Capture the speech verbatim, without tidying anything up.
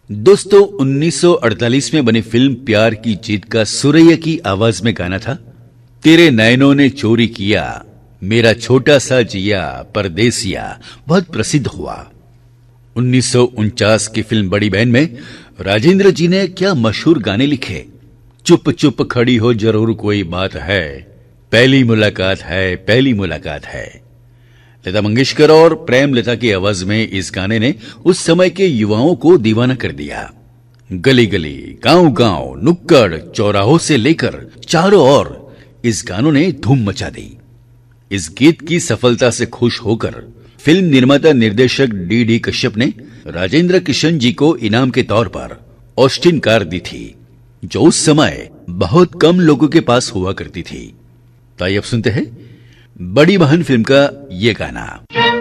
दोस्तों उन्नीस सौ अड़तालीस में बनी फिल्म प्यार की जीत का सुरैया की आवाज में गाना था तेरे नैनों ने चोरी किया मेरा छोटा सा जिया परदेसिया बहुत प्रसिद्ध हुआ। उन्नीस सौ उनचास की फिल्म बड़ी बहन में राजेंद्र जी ने क्या मशहूर गाने लिखे। चुप चुप खड़ी हो जरूर कोई बात है, पहली मुलाकात है पहली मुलाकात है। लता मंगेशकर और प्रेमलता की आवाज में इस गाने ने उस समय के युवाओं को दीवाना कर दिया। गली गली गांव गांव नुक्कड़ चौराहों से लेकर चारों ओर इस गानों ने धूम मचा दी। इस गीत की सफलता से खुश होकर फिल्म निर्माता निर्देशक डी डी कश्यप ने राजेंद्र किशन जी को इनाम के तौर पर ऑस्टिन कार दी थी, जो उस समय बहुत कम लोगों के पास हुआ करती थी। तो आइए अब सुनते हैं बड़ी बहन फिल्म का ये गाना।